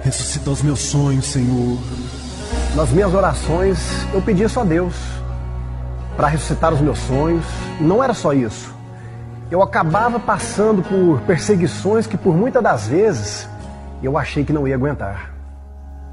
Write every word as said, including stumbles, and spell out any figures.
Ressuscita os meus sonhos, Senhor. Nas minhas orações, eu pedia só a Deus para ressuscitar os meus sonhos. Não era só isso. Eu acabava passando por perseguições que por muitas das vezes eu achei que não ia aguentar.